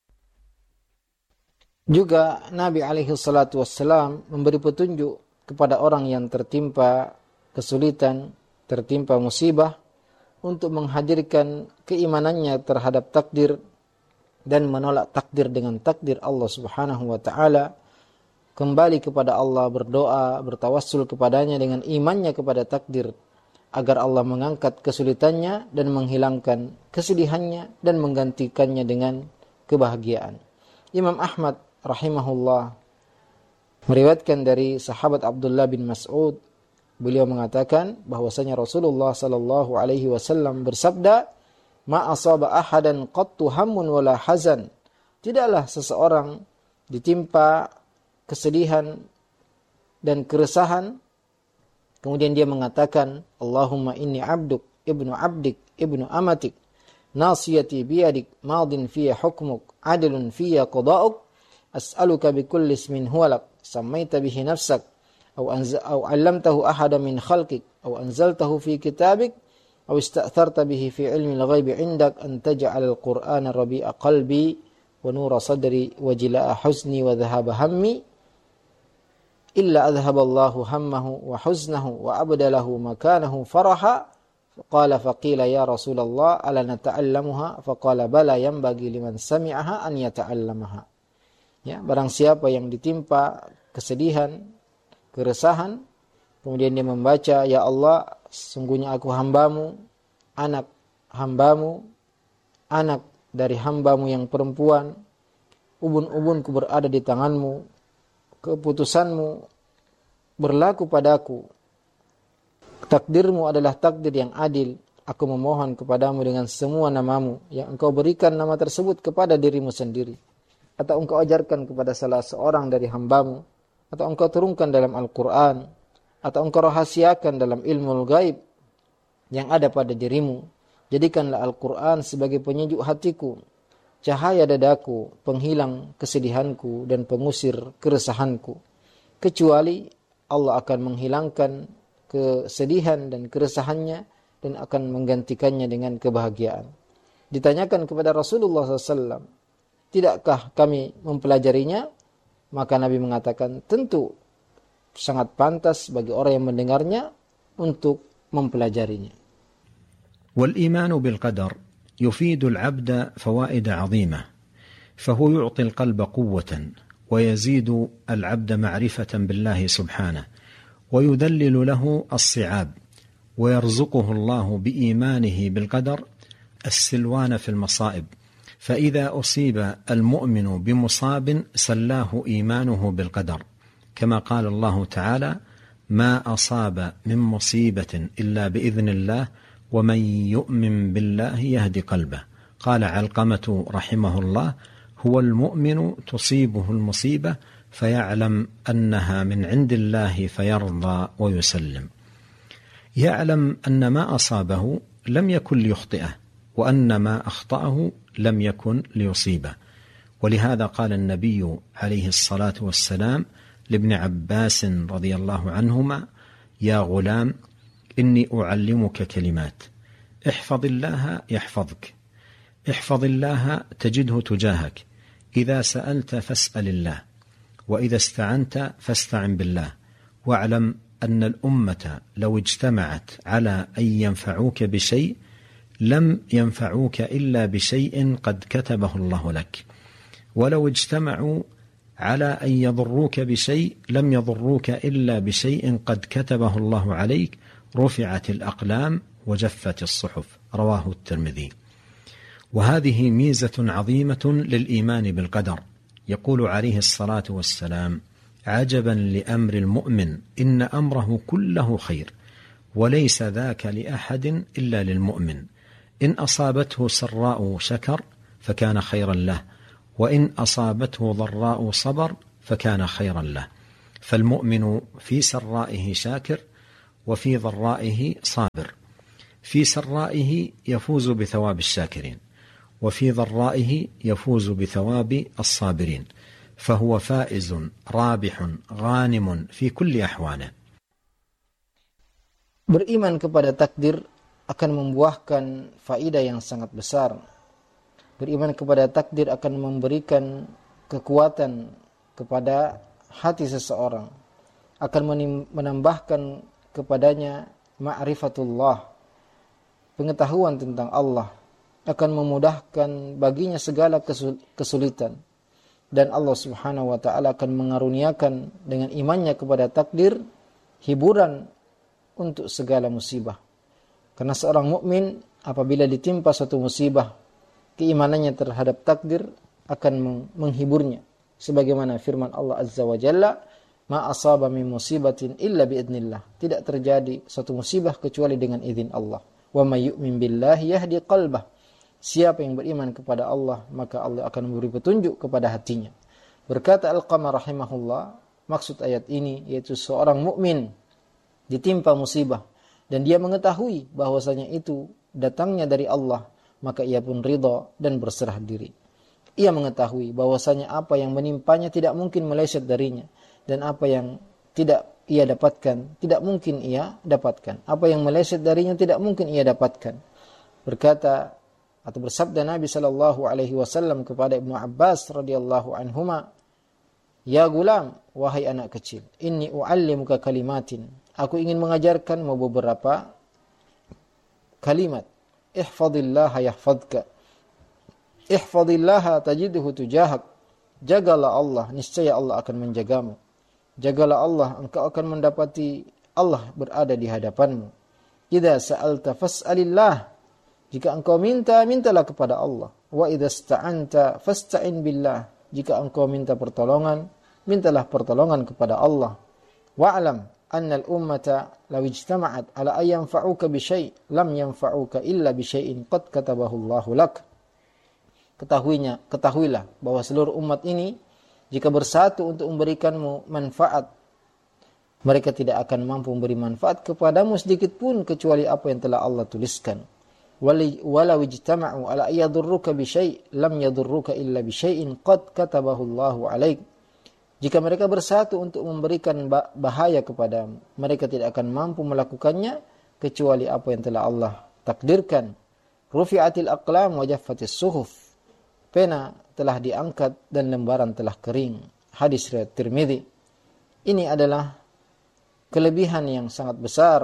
Juga Nabi alaihi salatu wassalam memberi petunjuk kepada orang yang tertimpa kesulitan, tertimpa musibah, untuk menghadirkan keimanannya terhadap takdir dan menolak takdir dengan takdir Allah Subhanahu wa taala, kembali kepada Allah, berdoa, bertawassul kepadanya dengan imannya kepada takdir, agar Allah mengangkat kesulitannya dan menghilangkan kesedihannya dan menggantikannya dengan kebahagiaan. Imam Ahmad rahimahullah meriwayatkan dari sahabat Abdullah bin Mas'ud, beliau mengatakan bahwasanya Rasulullah sallallahu alaihi wasallam bersabda, "Ma asaba ahadan qattu hammun wala hazan." Tidaklah seseorang ditimpa kesedihan dan keresahan kemudian dia mengatakan, "Allahumma inni abduk, ibnu abdik, ibnu amatik, nasiyati biyadik, madin fiyya hukmuk, adilun fiyya qada'uk, as'aluka bikulli ismin huwalak, sammaita bihi nafsak, aw anza aw 'allamtahu ahada min khalqik, aw anzaltahu fi kitabik, aw ista'tharta bihi fi 'ilmi al-ghaibi 'indak, an taj'al al-Qur'ana rabi'a qalbi wa nura sadri wa jilaa'a huzni wa dhahaba hammi, illa adhaballahu hammahu wa huznahu wa abdalahu makanahu faraha." Qala faqila ya Rasulullah ala nata'allamuha? Faqala bala yanbaghi liman sami'aha an yata'allamaha. Ya, barang siapa yang ditimpa kesedihan, keresahan, kemudian dia membaca, "Ya Allah, sungguhnya aku hambamu, anak hambamu, anak dari hambamu yang perempuan, ubun-ubunku berada di tanganmu, keputusanmu berlaku padaku, takdirmu adalah takdir yang adil, aku memohon kepadamu dengan semua namamu yang engkau berikan nama tersebut kepada dirimu sendiri, atau engkau ajarkan kepada salah seorang dari hambamu, atau engkau turunkan dalam Al-Quran, atau engkau rahasiakan dalam ilmu gaib yang ada pada dirimu. Jadikanlah Al-Quran sebagai penyejuk hatiku, cahaya dadaku, penghilang kesedihanku dan pengusir keresahanku. Kecuali Allah akan menghilangkan kesedihan dan keresahannya dan akan menggantikannya dengan kebahagiaan." Ditanyakan kepada Rasulullah shallallahu alaihi wasallam, "Tidakkah kami mempelajarinya?" Maka Nabi mengatakan, tentu sangat pantas bagi orang yang mendengarnya untuk mempelajarinya. والإيمان بالقدر يفيد العبد فوائد عظيمة، فهو يعطي القلب قوة ويزيد العبد معرفة بالله سبحانه، ويذلل له الصعاب، ويرزقه الله بإيمانه بالقدر السلوان في المصائب. فإذا أصيب المؤمن بمصاب سلاه إيمانه بالقدر، كما قال الله تعالى: ما أصاب من مصيبة إلا بإذن الله ومن يؤمن بالله يهدي قلبه. قال علقمة رحمه الله: هو المؤمن تصيبه المصيبة فيعلم أنها من عند الله فيرضى ويسلم، يعلم أن ما أصابه لم يكن ليخطئه وأن ما أخطأه لم يكن ليصيبه. ولهذا قال النبي عليه الصلاة والسلام لابن عباس رضي الله عنهما: يا غلام إني أعلمك كلمات، احفظ الله يحفظك، احفظ الله تجده تجاهك، إذا سألت فاسأل الله، وإذا استعنت فاستعن بالله، واعلم أن الأمة لو اجتمعت على أن ينفعوك بشيء لم ينفعوك إلا بشيء قد كتبه الله لك، ولو اجتمعوا على أن يضروك بشيء لم يضروك إلا بشيء قد كتبه الله عليك، رفعت الأقلام وجفت الصحف. رواه الترمذي. وهذه ميزة عظيمة للإيمان بالقدر. يقول عليه الصلاة والسلام: عجبا لأمر المؤمن، إن أمره كله خير، وليس ذاك لأحد إلا للمؤمن، إن أصابته سراء شكر فكان خيرا له، وإن أصابته ضراء صبر فكان خيرا له. فالمؤمن في سرائه شاكر وفي ضرائه صابر. في سرائه يفوز بثواب الشاكرين، وفي ضرائه يفوز بثواب الصابرين، فهو فائز رابح غانم في كل أحواله. Beriman kepada takdir akan membuahkan faedah yang sangat besar. Beriman kepada takdir akan memberikan kekuatan kepada hati seseorang, akan menambahkan kepadanya ma'rifatullah, pengetahuan tentang Allah, akan memudahkan baginya segala kesulitan, dan Allah Subhanahu wa taala akan mengaruniakan dengan imannya kepada takdir hiburan untuk segala musibah. Karena seorang mukmin apabila ditimpa suatu musibah, keimanannya terhadap takdir akan menghiburnya. Sebagaimana firman Allah Azza wa Jalla, ma asaba min musibatin illa biidznillah. Tidak terjadi suatu musibah kecuali dengan izin Allah. Wa may yu'min billahi yahdi qalbah. Siapa yang beriman kepada Allah, maka Allah akan memberi petunjuk kepada hatinya. Berkata Al-Qamar rahimahullah, maksud ayat ini yaitu seorang mukmin ditimpa musibah dan dia mengetahui bahwasanya itu datangnya dari Allah, maka ia pun ridha dan berserah diri. Ia mengetahui bahwasanya apa yang menimpanya tidak mungkin meleset darinya, dan apa yang tidak ia dapatkan tidak mungkin ia dapatkan. Apa yang meleset darinya tidak mungkin ia dapatkan. Berkata atau bersabda Nabi sallallahu alaihi wasallam kepada Ibnu Abbas radhiyallahu anhuma, "Ya gulam, wahai anak kecil, inni uallimuka kalimatin." Aku ingin mengajarkanmu beberapa kalimat. Ihfadillah yahfadka. Ihfadillah tajidhu tujahak. Jagalah Allah, niscaya Allah akan menjagamu. Jagalah Allah, engkau akan mendapati Allah berada di hadapanmu. Idza sa'alta fas'alillah. Jika engkau minta, mintalah kepada Allah. Wa idza ista'anta fasta'in billah. Jika engkau minta pertolongan, mintalah pertolongan kepada Allah. Wa'lam annal ummata law ijtama'at ala ay yanfa'uka bi syai' lam yanfa'uka illa bi syai'in qad katabahu Allahu lak. Ketahuinya, ketahuilah bahwa seluruh umat ini jika bersatu untuk memberikanmu manfaat, mereka tidak akan mampu memberi manfaat kepadamu sedikit pun kecuali apa yang telah Allah tuliskan. Walau ijtama'u ala ay yadurruka bi syai' lam yadurruka illa bi syai'in qad katabahu Allahu 'alaik. Jika mereka bersatu untuk memberikan bahaya kepadamu, mereka tidak akan mampu melakukannya kecuali apa yang telah Allah takdirkan. Rufi'atil aqlam wa jaffatis suhuf. Pena telah diangkat dan lembaran telah kering. Hadis riwayat Tirmidzi. Ini adalah kelebihan yang sangat besar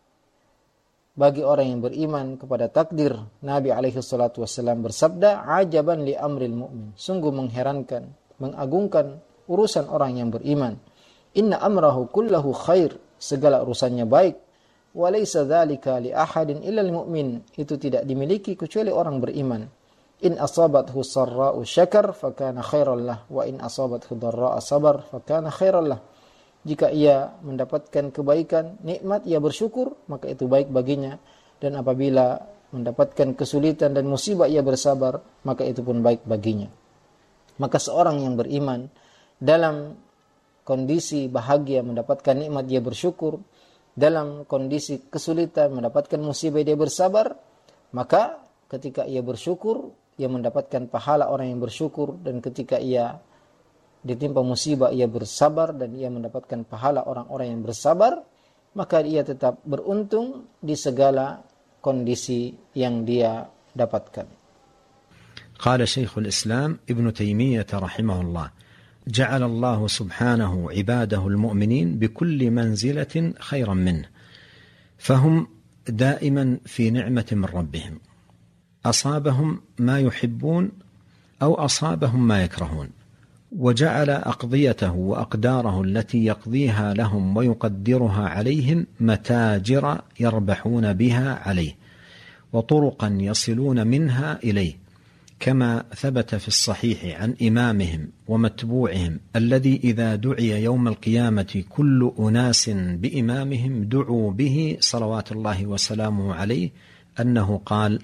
bagi orang yang beriman kepada takdir. Nabi alaihi salatu wasallam bersabda, "Ajaban li amril mu'min." Sungguh mengherankan, mengagungkan urusan orang yang beriman. Inna amrahu kullahu khair. Segala urusannya baik. Wa laysa dzalika li ahadin illa al mu'min. Itu tidak dimiliki kecuali orang beriman. In asabathu sarra'u syakar fakana khairan lah, wa in asabathu dharra'a sabar fakana khairan lah. Jika ia mendapatkan kebaikan, nikmat, ia bersyukur, maka itu baik baginya. Dan apabila mendapatkan kesulitan dan musibah, ia bersabar, maka itu pun baik baginya. Maka seorang yang beriman dalam kondisi bahagia mendapatkan nikmat dia bersyukur, dalam kondisi kesulitan mendapatkan musibah dia bersabar, maka ketika ia bersyukur ia mendapatkan pahala orang yang bersyukur, dan ketika ia ditimpa musibah ia bersabar dan ia mendapatkan pahala orang-orang yang bersabar, maka ia tetap beruntung di segala kondisi yang dia dapatkan. Qala Syekhul Islam Ibn Taimiyah rahimahullah, جعل الله سبحانه عباده المؤمنين بكل منزلة خيرا منه، فهم دائما في نعمة من ربهم، أصابهم ما يحبون أو أصابهم ما يكرهون، وجعل أقضيته وأقداره التي يقضيها لهم ويقدرها عليهم متاجر يربحون بها عليه، وطرقا يصلون منها إليه، كما ثبت في الصحيح عن إمامهم ومتبوعهم الذي إذا دعي يوم القيامة كل أناس بإمامهم دعوا به صلوات الله وسلامه عليه، أنه قال: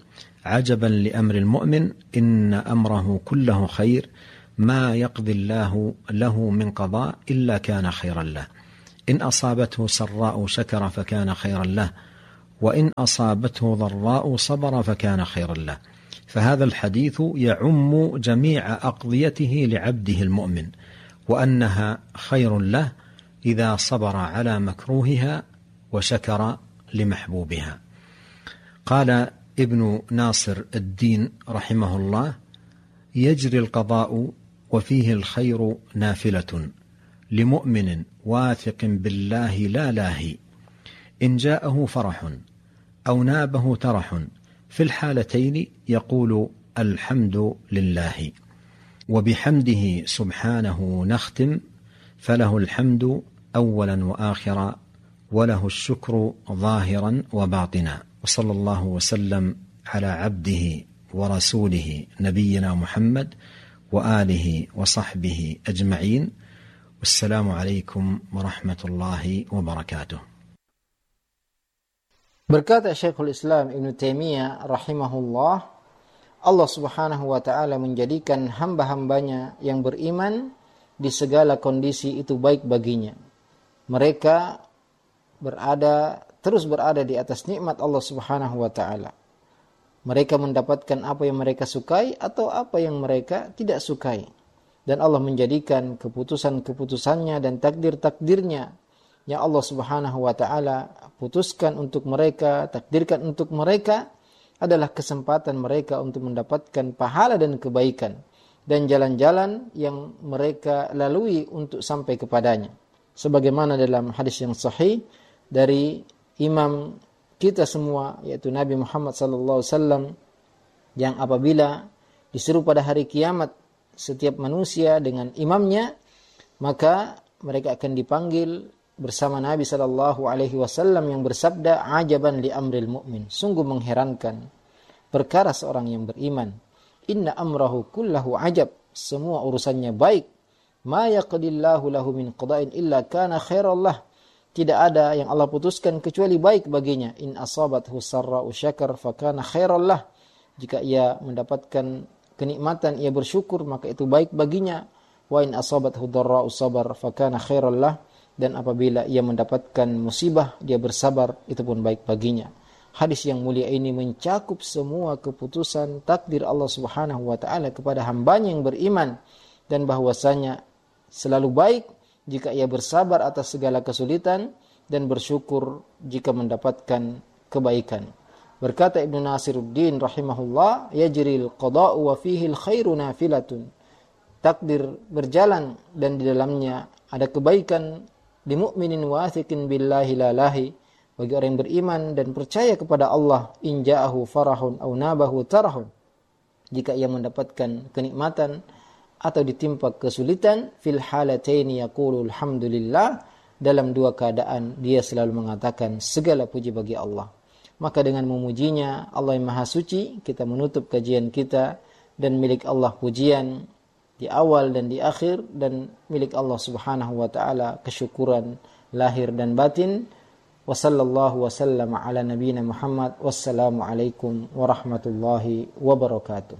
عجبا لأمر المؤمن إن أمره كله خير ما يقضي الله له من قضاء إلا كان خيرا له إن أصابته سراء شكر فكان خيرا له وإن أصابته ضراء صبر فكان خيرا له فهذا الحديث يعم جميع أقضيته لعبده المؤمن وأنها خير له إذا صبر على مكروهها وشكر لمحبوبها. قال ابن ناصر الدين رحمه الله: يجري القضاء وفيه الخير نافلة لمؤمن واثق بالله لا لاهي إن جاءه فرح أو نابه ترح في الحالتين يقول الحمد لله وبحمده سبحانه نختم فله الحمد أولا وآخرا وله الشكر ظاهرا وباطنا وصلى الله وسلم على عبده ورسوله نبينا محمد وآله وصحبه أجمعين والسلام عليكم ورحمة الله وبركاته. Berkata Syekhul Islam Ibnu Taimiyah rahimahullah, Allah Subhanahu wa taala menjadikan hamba-hambanya yang beriman di segala kondisi itu baik baginya. Mereka berada terus berada di atas nikmat Allah Subhanahu wa taala. Mereka mendapatkan apa yang mereka sukai atau apa yang mereka tidak sukai. Dan Allah menjadikan keputusan-keputusannya dan takdir-takdirnya yang Allah Subhanahu wa taala putuskan untuk mereka, takdirkan untuk mereka adalah kesempatan mereka untuk mendapatkan pahala dan kebaikan dan jalan-jalan yang mereka lalui untuk sampai kepadanya. Sebagaimana dalam hadis yang sahih dari imam kita semua, yaitu Nabi Muhammad sallallahu alaihi wasallam, yang apabila diseru pada hari kiamat setiap manusia dengan imamnya, maka mereka akan dipanggil bersama Nabi sallallahu alaihi wasallam yang bersabda, ajaban li amril mu'min, sungguh mengherankan perkara seorang yang beriman. Inna amrahu kullahu ajab, semua urusannya baik. Ma yaqdillahu lahu min qada'in illa kana khairallah, tidak ada yang Allah putuskan kecuali baik baginya. In asabathu sarra'u syakar fakana khairallah, jika ia mendapatkan kenikmatan ia bersyukur maka itu baik baginya. Wa in asabathu dharra'u sabar fakana khairallah, dan apabila ia mendapatkan musibah dia bersabar itu pun baik baginya. Hadis yang mulia ini mencakup semua keputusan takdir Allah Subhanahu wa taala kepada hambanya yang beriman, dan bahwasanya selalu baik jika ia bersabar atas segala kesulitan dan bersyukur jika mendapatkan kebaikan. Berkata Ibnu Nasiruddin rahimahullah, yajril qada'u wa fihi al-khairu nafilatun, takdir berjalan dan di dalamnya ada kebaikan. Di mu'minin wathiqin billahi la lahi, bagi orang yang beriman dan percaya kepada Allah. In ja'ahu farahun aw nabahu tarahun, jika ia mendapatkan kenikmatan atau ditimpa kesulitan. Fil halataini yaqulu alhamdulillah, dalam dua keadaan dia selalu mengatakan segala puji bagi Allah. Maka dengan memujinya Allah yang Maha Suci, kita menutup kajian kita, dan milik Allah pujian di awal dan di akhir, dan milik Allah Subhanahu wa taala kesyukuran lahir dan batin. Wa sallallahu wa sallama ala nabiyyina Muhammad. Wassalamu alaikum warahmatullahi wabarakatuh.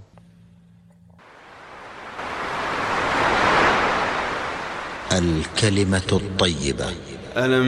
الكلمة الطيبة.